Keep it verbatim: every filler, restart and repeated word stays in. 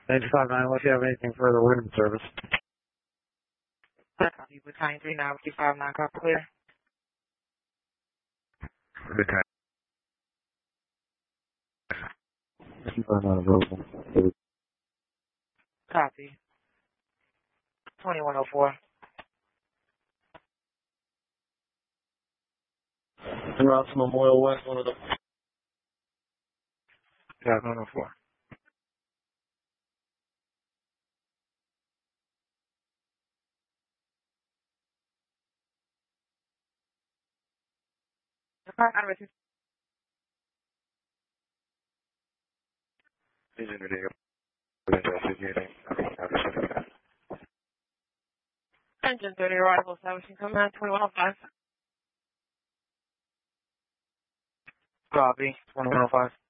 ninety-five nine, unless you have anything further, room service. Copy. Battalion three nine five nine, copy clear. Battalion. Not available. Copy. twenty-one oh four. Ross Memorial West, one of the. Yeah, one oh four. Engine thirty, arrival establishing command twenty-one oh five. Copy, twenty-one oh five.